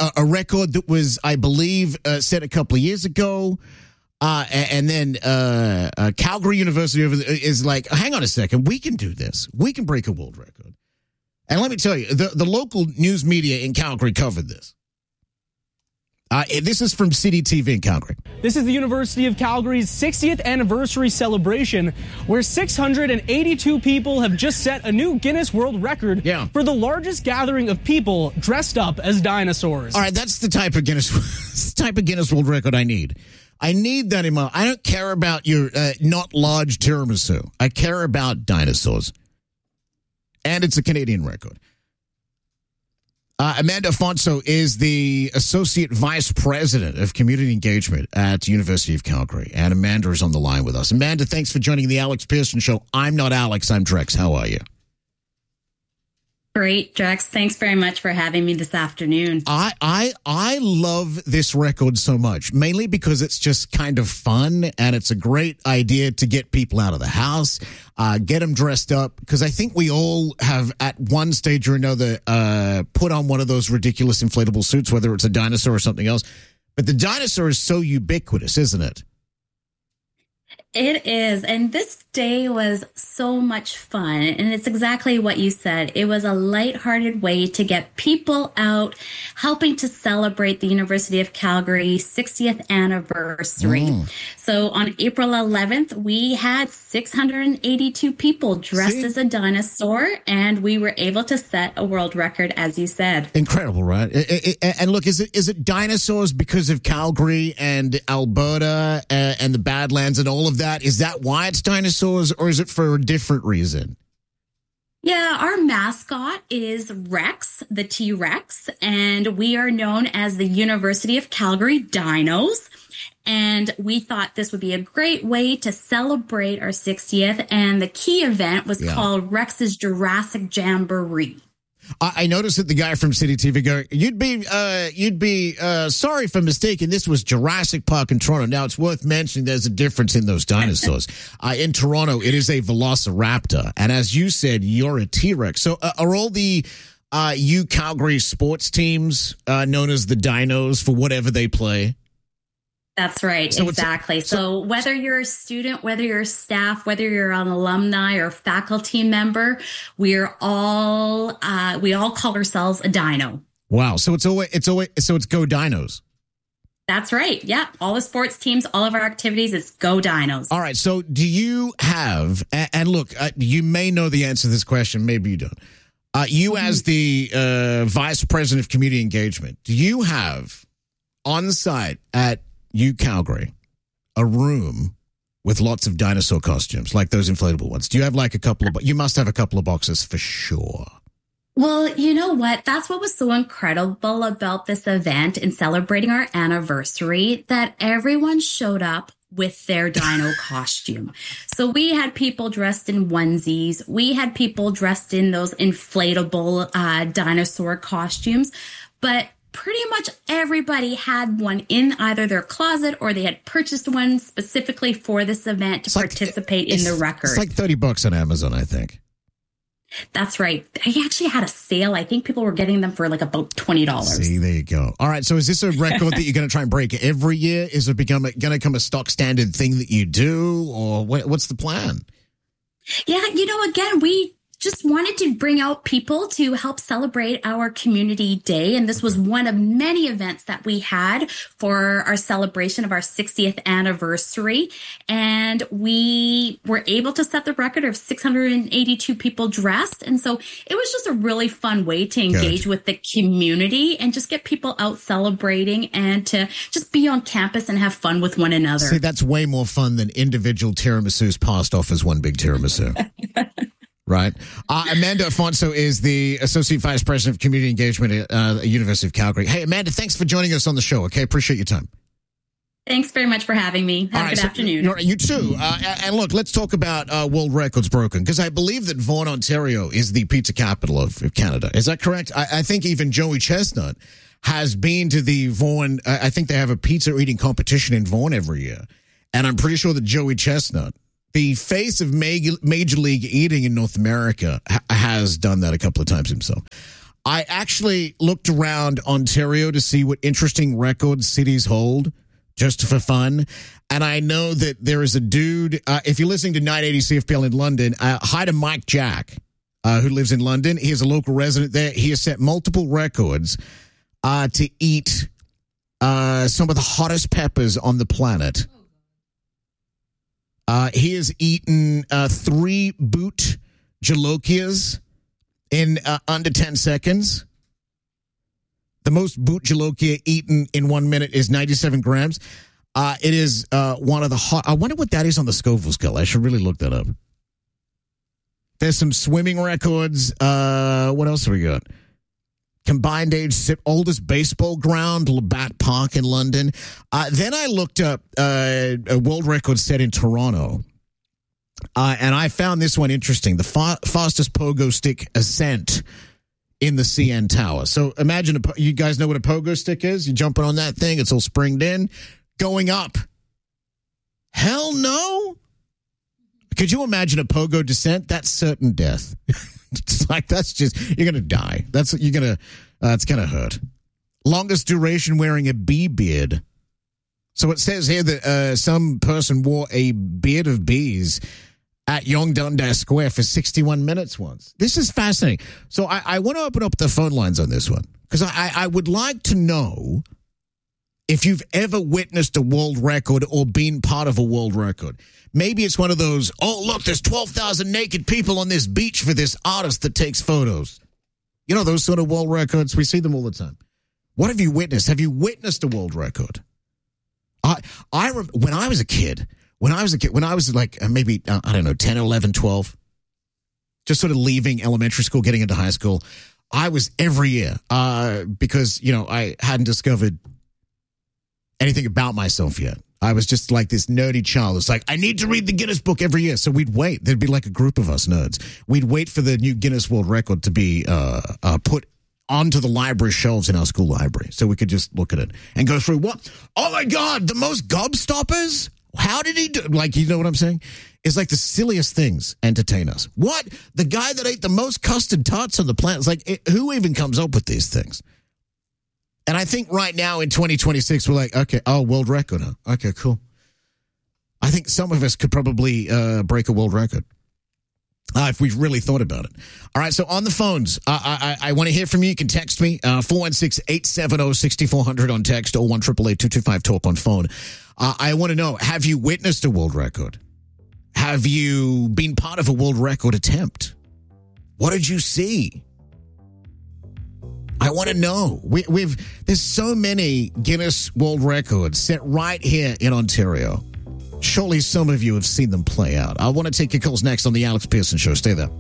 a record that was, I believe, set a couple of years ago. And then Calgary University is like, hang on a second, we can do this. We can break a world record. And let me tell you, the local news media in Calgary covered this. This is from City TV in Calgary. This is the University of Calgary's 60th anniversary celebration, where 682 people have just set a new Guinness World Record for the largest gathering of people dressed up as dinosaurs. All right, that's the type of Guinness World Record I need. I need that in my. I don't care about your not large tiramisu. I care about dinosaurs, and it's a Canadian record. Amanda Afonso is the Associate Vice President of Community Engagement at the University of Calgary. And Amanda is on the line with us. Amanda, thanks for joining the Alex Pearson Show. I'm not Alex, I'm Drex. How are you? Great, Drex. Thanks very much for having me this afternoon. I love this record so much, mainly because it's just kind of fun and it's a great idea to get people out of the house, get them dressed up, because I think we all have at one stage or another put on one of those ridiculous inflatable suits, whether it's a dinosaur or something else. But the dinosaur is so ubiquitous, isn't it? It is. And this day was so much fun. And it's exactly what you said. It was a lighthearted way to get people out, helping to celebrate the University of Calgary's 60th anniversary. So on April 11th, we had 682 people dressed as a dinosaur, and we were able to set a world record, as you said. Incredible, right? And look, is it dinosaurs because of Calgary and Alberta and the Badlands and all of that? Is that why it's dinosaurs, or is it for a different reason? Yeah, our mascot is Rex, the T-Rex, and we are known as the University of Calgary Dinos. And we thought this would be a great way to celebrate our 60th, and the key event was called Rex's Jurassic Jamboree. I noticed that the guy from City TV going, you'd be sorry for mistaking this was Jurassic Park in Toronto. Now, it's worth mentioning there's a difference in those dinosaurs. In Toronto, it is a Velociraptor. And as you said, you're a T-Rex. So are all the Calgary sports teams known as the Dinos for whatever they play? That's right. So exactly. So whether you're a student, whether you're staff, whether you're an alumni or faculty member, we all call ourselves a dino. Wow. So it's Go Dinos. That's right. Yeah. All the sports teams, all of our activities, it's Go Dinos. All right. So do you have, and look, you may know the answer to this question. Maybe you don't. You as the Vice President of Community Engagement, do you have on site at Calgary a room with lots of dinosaur costumes, like those inflatable ones? Do you have like a couple of, you must have a couple of boxes for sure. Well, you know what? That's what was so incredible about this event in celebrating our anniversary, that everyone showed up with their dino costume. So we had people dressed in onesies. We had people dressed in those inflatable dinosaur costumes, but pretty much everybody had one in either their closet or they had purchased one specifically for this event to participate in the record. It's like $30 on Amazon, I think. That's right. They actually had a sale. I think people were getting them for like about $20. See, there you go. All right. So is this a record that you're going to try and break every year? Is it going to become a stock standard thing that you do, or what's the plan? Yeah, again, we just wanted to bring out people to help celebrate our community day. And this was one of many events that we had for our celebration of our 60th anniversary. And we were able to set the record of 682 people dressed. And so it was just a really fun way to engage with the community and just get people out celebrating and to just be on campus and have fun with one another. See, that's way more fun than individual tiramisus passed off as one big tiramisu. Right. Amanda Afonso is the Associate Vice President of Community Engagement at the University of Calgary. Hey, Amanda, thanks for joining us on the show. Okay, appreciate your time. Thanks very much for having me. Have a good afternoon. You too. And look, let's talk about World Records Broken, because I believe that Vaughan, Ontario is the pizza capital of Canada. Is that correct? I think even Joey Chestnut has been to the Vaughan. I think they have a pizza eating competition in Vaughan every year. And I'm pretty sure that Joey Chestnut, the face of Major League Eating in North America, has done that a couple of times himself. I actually looked around Ontario to see what interesting records cities hold, just for fun. And I know that there is a dude, if you're listening to 980 CFPL in London, hi to Mike Jack, who lives in London. He is a local resident there. He has set multiple records to eat some of the hottest peppers on the planet. He has eaten 3 boot jalokias in under 10 seconds. The most boot jalokia eaten in 1 minute is 97 grams. It is one of the hot. I wonder what that is on the Scoville scale. I should really look that up. There's some swimming records. What else have we got? Combined age, oldest baseball ground, Labatt Park in London. Then I looked up a world record set in Toronto. And I found this one interesting. The fastest pogo stick ascent in the CN Tower. So imagine, you guys know what a pogo stick is? You're jumping on that thing. It's all springed in. Going up. Hell no. Could you imagine a pogo descent? That's certain death. It's like, that's just, you're going to die. It's going to hurt. Longest duration wearing a bee beard. So it says here that some person wore a beard of bees at Yonge Dundas Square for 61 minutes once. This is fascinating. So I want to open up the phone lines on this one, because I would like to know if you've ever witnessed a world record or been part of a world record. Maybe it's one of those, oh, look, there's 12,000 naked people on this beach for this artist that takes photos. You know, those sort of world records, we see them all the time. What have you witnessed? Have you witnessed a world record? I remember when I was a kid, when I was like maybe, I don't know, 10, 11, 12, just sort of leaving elementary school, getting into high school, I was every year because, you know, I hadn't discovered anything about myself yet. I was just like this nerdy child. It's like, I need to read the Guinness book every year. So we'd wait. There'd be like a group of us nerds. We'd wait for the new Guinness World Record to be put onto the library shelves in our school library, so we could just look at it and go through what? Oh my God, the most gobstoppers? How did he do? Like, you know what I'm saying? It's like the silliest things entertain us. What? The guy that ate the most custard tarts on the planet. It's like, who even comes up with these things? And I think right now in 2026, we're like, okay, oh, world record, huh? Okay, cool. I think some of us could probably break a world record if we really thought about it. All right, so on the phones, I want to hear from you. You can text me, 416-870-6400 on text, or 1-888-225-TALK on phone. I want to know, have you witnessed a world record? Have you been part of a world record attempt? What did you see? I want to know. There's so many Guinness World Records set right here in Ontario. Surely some of you have seen them play out. I want to take your calls next on the Alex Pearson Show. Stay there.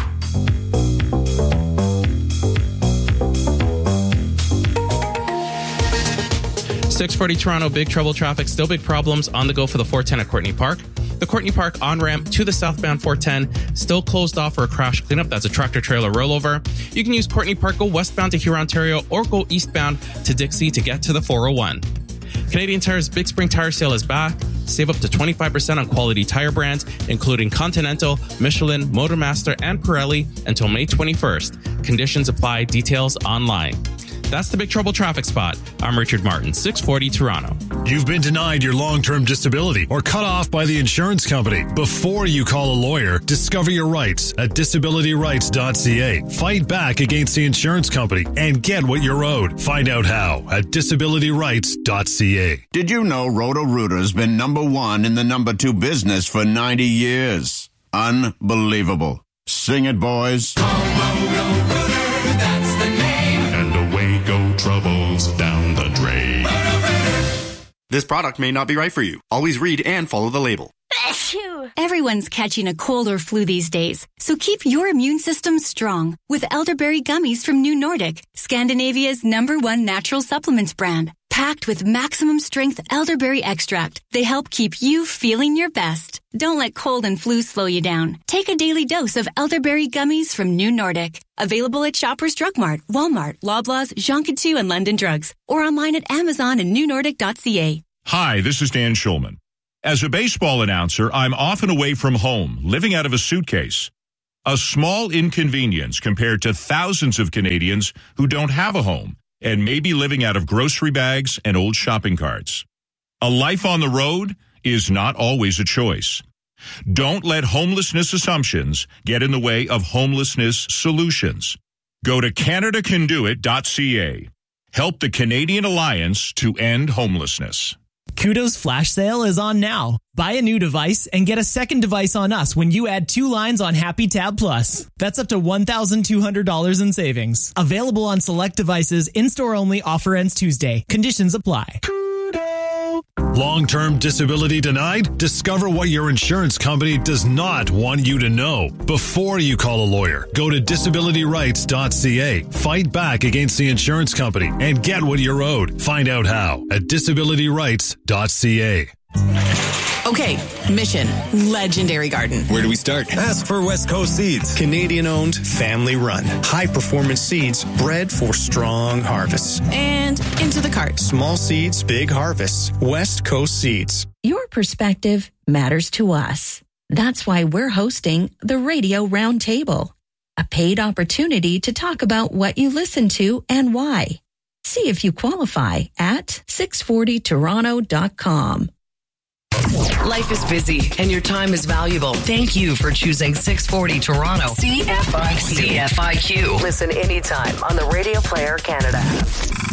.640 Toronto, big trouble traffic, still big problems on the go for the 410 at Courtney Park. The Courtney Park on-ramp to the southbound 410 still closed off for a crash cleanup. That's a tractor-trailer rollover. You can use Courtney Park, go westbound to Huron, Ontario, or go eastbound to Dixie to get to the 401. Canadian Tire's Big Spring Tire Sale is back. Save up to 25% on quality tire brands, including Continental, Michelin, Motormaster, and Pirelli until May 21st. Conditions apply. Details online. That's the Big Trouble Traffic Spot. I'm Richard Martin, 640 Toronto. You've been denied your long-term disability or cut off by the insurance company. Before you call a lawyer, discover your rights at disabilityrights.ca. Fight back against the insurance company and get what you're owed. Find out how at disabilityrights.ca. Did you know Roto-Rooter's been #1 in the #2 business for 90 years? Unbelievable. Sing it, boys. Roto-Rooter, that's the name. And away go troubles down the drain. This product may not be right for you. Always read and follow the label. Everyone's catching a cold or flu these days, so keep your immune system strong with elderberry gummies from New Nordic, Scandinavia's #1 natural supplements brand. Packed with maximum strength elderberry extract, they help keep you feeling your best. Don't let cold and flu slow you down. Take a daily dose of elderberry gummies from New Nordic. Available at Shoppers Drug Mart, Walmart, Loblaws, Jean Coutu, and London Drugs, or online at Amazon and newnordic.ca. Hi, this is Dan Schulman. As a baseball announcer, I'm often away from home, living out of a suitcase. A small inconvenience compared to thousands of Canadians who don't have a home and may be living out of grocery bags and old shopping carts. A life on the road is not always a choice. Don't let homelessness assumptions get in the way of homelessness solutions. Go to CanadaCanDoIt.ca. Help the Canadian Alliance to End Homelessness. Koodo's flash sale is on now. Buy a new device and get a second device on us when you add 2 lines on Happy Tab Plus. That's up to $1,200 in savings. Available on select devices, in-store only, offer ends Tuesday. Conditions apply. Long-term disability denied? Discover what your insurance company does not want you to know. Before you call a lawyer, go to disabilityrights.ca. Fight back against the insurance company and get what you're owed. Find out how at disabilityrights.ca. Okay, mission, Legendary Garden. Where do we start? Ask for West Coast Seeds. Canadian-owned, family-run. High-performance seeds bred for strong harvests. And into the cart. Small seeds, big harvests. West Coast Seeds. Your perspective matters to us. That's why we're hosting the Radio Roundtable, a paid opportunity to talk about what you listen to and why. See if you qualify at 640toronto.com. Life is busy and your time is valuable. Thank you for choosing 640 Toronto. CFIQ. Listen anytime on the Radio Player Canada app.